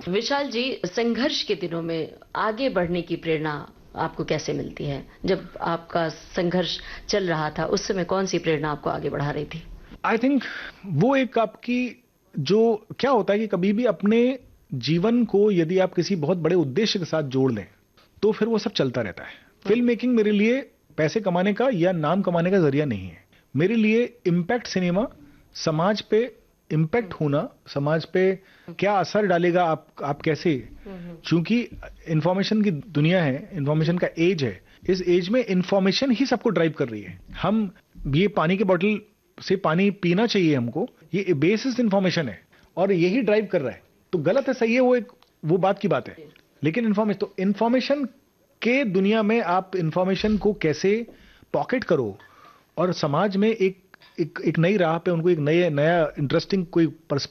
विशाल जी, संघर्ष के दिनों में आगे बढ़ने की प्रेरणा आपको कैसे मिलती है? जब आपका संघर्ष चल रहा था, उस समय कौन सी प्रेरणा आपको आगे बढ़ा रही थी? आई थिंक वो एक आपकी जो क्या होता है कि कभी भी अपने जीवन को यदि आप किसी बहुत बड़े उद्देश्य के साथ जोड़ लें तो फिर वो सब चलता रहता है। फिल्म मेकिंग मेरे लिए पैसे कमाने का या नाम कमाने का जरिया नहीं है। मेरे लिए इम्पैक्ट सिनेमा, समाज पे इम्पैक्ट होना, समाज पे क्या असर डालेगा आप कैसे, क्योंकि इंफॉर्मेशन की दुनिया है, इंफॉर्मेशन का एज है। इस एज में इंफॉर्मेशन ही सबको ड्राइव कर रही है। हम ये पानी के बोतल से पानी पीना चाहिए हमको, ये बेसिस इंफॉर्मेशन है और यही ड्राइव कर रहा है। तो गलत है सही है वो बात की बात है, लेकिन इंफॉर्मेशन के दुनिया में आप इंफॉर्मेशन को कैसे पॉकेट करो और समाज में एक नई राह पे उनको एक नया इंटरेस्टिंग कोई